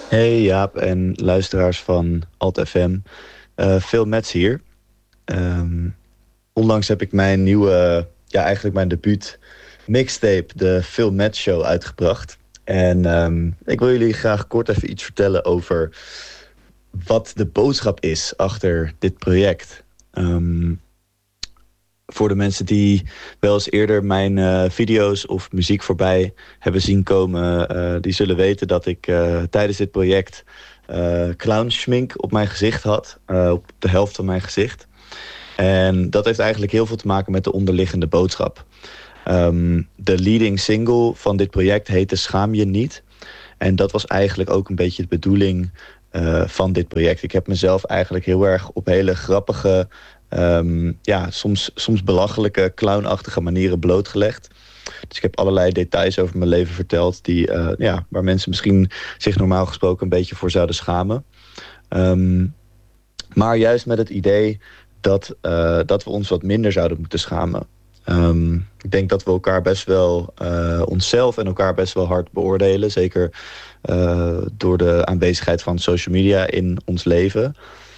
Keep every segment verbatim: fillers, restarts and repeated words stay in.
Hey Jaap en luisteraars van Alt F M. Eh Phil Metz hier. Ehm, onlangs heb ik mijn nieuwe, ja eigenlijk mijn debuut mixtape, de Phil Metz Show, uitgebracht. En ehm, ik wil jullie graag kort even iets vertellen over wat de boodschap is achter dit project. Ehm, voor de mensen die wel eens eerder mijn eh, video's of muziek voorbij hebben zien komen, eh, die zullen weten dat ik eh, tijdens dit project uh, clownschmink op mijn gezicht had. Uh, op de helft van mijn gezicht. En dat heeft eigenlijk heel veel te maken met de onderliggende boodschap. Um, de leading single van dit project heette Schaam je niet. En dat was eigenlijk ook een beetje de bedoeling uh, van dit project. Ik heb mezelf eigenlijk heel erg op hele grappige, Um, ja, soms, soms belachelijke, clownachtige manieren blootgelegd. Dus ik heb allerlei details over mijn leven verteld die, uh, ja, waar mensen misschien zich normaal gesproken een beetje voor zouden schamen. Um, maar juist met het idee dat, uh, dat we ons wat minder zouden moeten schamen. Um, ik denk dat we elkaar best wel, uh, onszelf en elkaar best wel hard beoordelen. Zeker uh, door de aanwezigheid van social media in ons leven.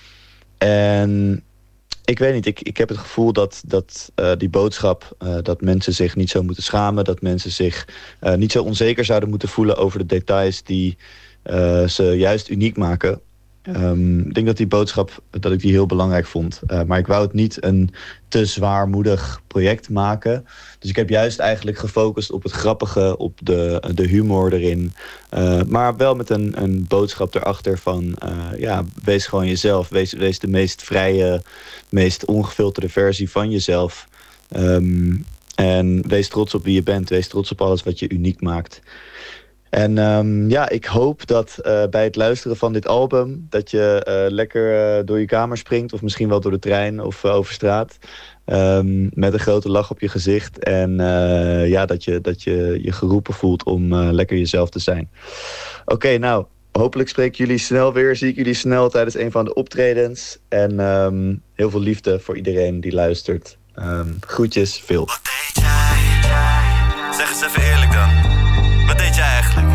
En ik weet niet, ik, ik heb het gevoel dat, dat uh, die boodschap, uh, dat mensen zich niet zo moeten schamen, dat mensen zich uh, niet zo onzeker zouden moeten voelen over de details die uh, ze juist uniek maken. Um, ik denk dat die boodschap, dat ik die heel belangrijk vond. Uh, maar ik wou het niet een te zwaarmoedig project maken. Dus ik heb juist eigenlijk gefocust op het grappige, op de, de humor erin. Uh, maar wel met een, een boodschap erachter van, uh, ja, wees gewoon jezelf. Wees, wees de meest vrije, meest ongefilterde versie van jezelf. Um, en wees trots op wie je bent. Wees trots op alles wat je uniek maakt. En um, ja, ik hoop dat uh, bij het luisteren van dit album dat je uh, lekker uh, door je kamer springt, of misschien wel door de trein of uh, over straat. Um, met een grote lach op je gezicht. En uh, ja, dat je, dat je je geroepen voelt om uh, lekker jezelf te zijn. Oké, okay, nou, hopelijk spreek ik jullie snel weer. Zie ik jullie snel tijdens een van de optredens. En um, heel veel liefde voor iedereen die luistert. Um, groetjes, Phil. Wat deed jij? Zeg eens even eerlijk dan. Wat deed jij eigenlijk?